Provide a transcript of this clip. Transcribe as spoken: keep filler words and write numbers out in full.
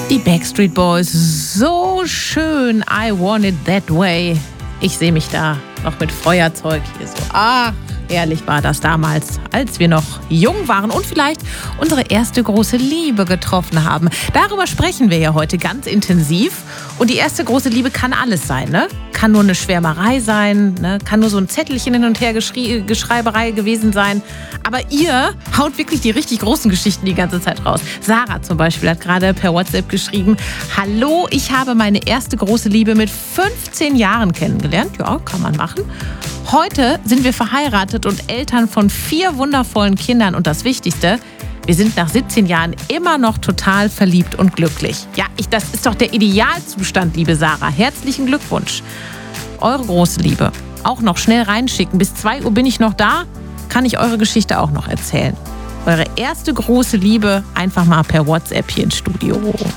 Die Backstreet Boys, so schön, I want it that way. Ich sehe mich da noch mit Feuerzeug hier so. Ach, herrlich war das damals, als wir noch jung waren und vielleicht unsere erste große Liebe getroffen haben. Darüber sprechen wir ja heute ganz intensiv. Und die erste große Liebe kann alles sein, ne? Kann nur eine Schwärmerei sein, ne? Kann nur so ein Zettelchen hin und her geschrie- Geschreiberei gewesen sein. Aber ihr haut wirklich die richtig großen Geschichten die ganze Zeit raus. Sarah zum Beispiel hat gerade per WhatsApp geschrieben: Hallo, ich habe meine erste große Liebe mit fünfzehn Jahren kennengelernt. Ja, kann man machen. Heute sind wir verheiratet und Eltern von vier wundervollen Kindern. Und das Wichtigste: wir sind nach siebzehn Jahren immer noch total verliebt und glücklich. Ja, ich, das ist doch der Idealzustand, liebe Sarah. Herzlichen Glückwunsch. Eure große Liebe. Auch noch schnell reinschicken. Bis zwei Uhr bin ich noch da. Kann ich eure Geschichte auch noch erzählen. Eure erste große Liebe einfach mal per WhatsApp hier ins Studio.